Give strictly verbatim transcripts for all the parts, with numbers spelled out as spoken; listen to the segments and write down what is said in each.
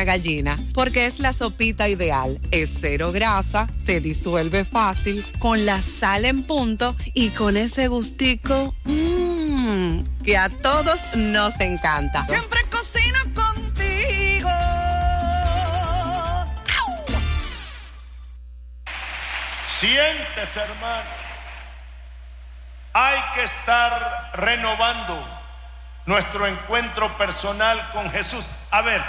gallina, porque es la sopita ideal. Es cero grasa, se disuelve fácil, con la sal en punto y con ese gustico mmm, que a todos nos encanta. Siempre cocino contigo. Siéntese, hermano. Hay que estar renovando nuestro encuentro personal con Jesús. A ver,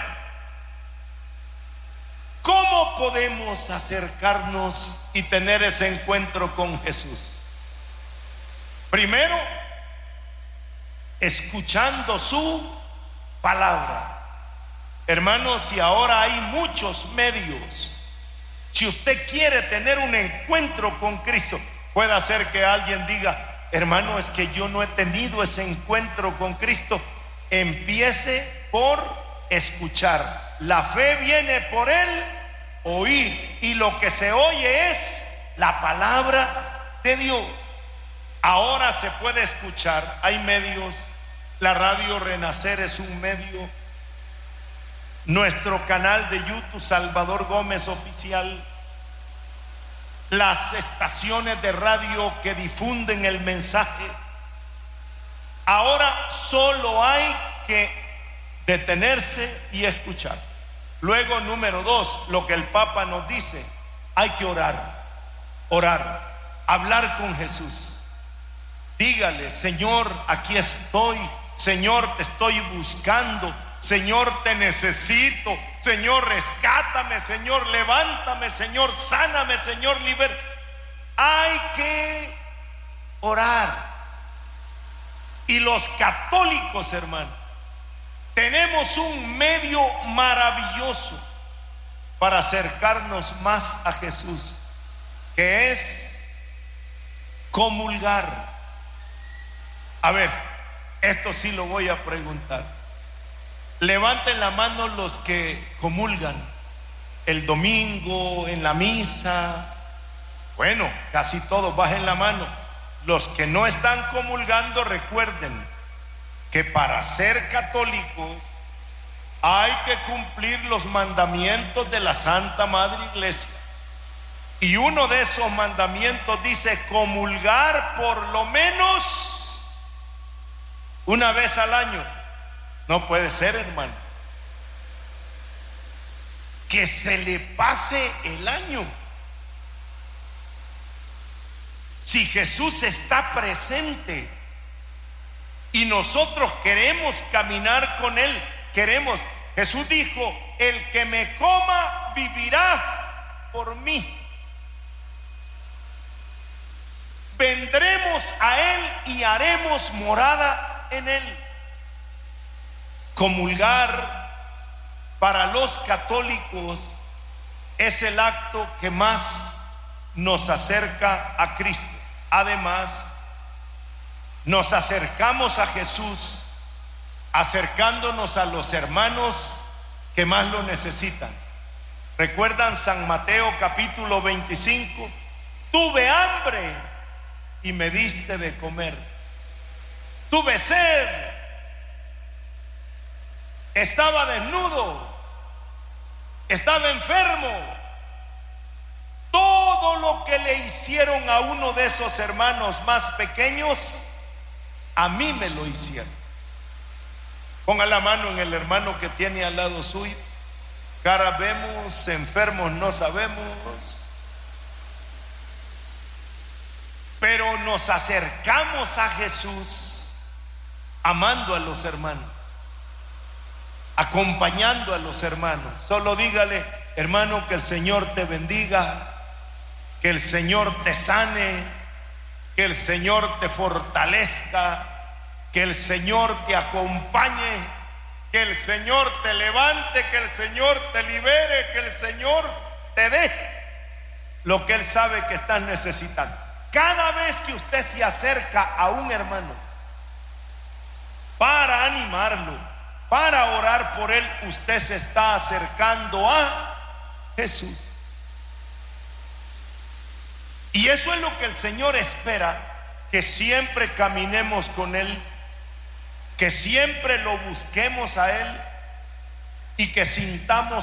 ¿cómo podemos acercarnos y tener ese encuentro con Jesús? Primero, escuchando su palabra. Hermanos, y ahora hay muchos medios. Si usted quiere tener un encuentro con Cristo, puede hacer que alguien diga: hermano, es que yo no he tenido ese encuentro con Cristo. Empiece por escuchar. La fe viene por el oír, y lo que se oye es la palabra de Dios. Ahora se puede escuchar, hay medios. La radio Renacer es un medio. Nuestro canal de YouTube Salvador Gómez Oficial. Las estaciones de radio que difunden el mensaje. Ahora solo hay que detenerse y escuchar. Luego, número dos, lo que el Papa nos dice: hay que orar, orar, hablar con Jesús. Dígale: Señor, aquí estoy. Señor, te estoy buscando. Señor, te necesito. Señor, rescátame. Señor, levántame. Señor, sáname. Señor, libera. Hay que orar. Y los católicos, hermano, tenemos un medio maravilloso para acercarnos más a Jesús, que es comulgar. A ver, esto sí lo voy a preguntar. Levanten la mano los que comulgan el domingo, en la misa. Bueno, casi todos, bajen la mano. Los que no están comulgando, recuerden que para ser católicos hay que cumplir los mandamientos de la Santa Madre Iglesia. Y uno de esos mandamientos dice comulgar por lo menos una vez al año. No puede ser, hermano, que se le pase el año. Si Jesús está presente y nosotros queremos caminar con Él, queremos, Jesús dijo: el que me coma vivirá por mí. Vendremos a Él y haremos morada en Él. Comulgar para los católicos es el acto que más nos acerca a Cristo. Además, nos acercamos a Jesús acercándonos a los hermanos que más lo necesitan. ¿Recuerdan San Mateo capítulo veinticinco? Tuve hambre y me diste de comer. Tuve sed, estaba desnudo, estaba enfermo. Todo lo que le hicieron a uno de esos hermanos más pequeños, a mí me lo hicieron. Ponga la mano en el hermano que tiene al lado suyo. Cara vemos, enfermos no sabemos. Pero nos acercamos a Jesús amando a los hermanos, acompañando a los hermanos. Solo dígale: hermano, que el Señor te bendiga, que el Señor te sane, que el Señor te fortalezca, que el Señor te acompañe, que el Señor te levante, que el Señor te libere, que el Señor te dé lo que Él sabe que estás necesitando. Cada vez que usted se acerca a un hermano para animarlo, para orar por él, usted se está acercando a Jesús. Y eso es lo que el Señor espera, que siempre caminemos con Él, que siempre lo busquemos a Él y que sintamos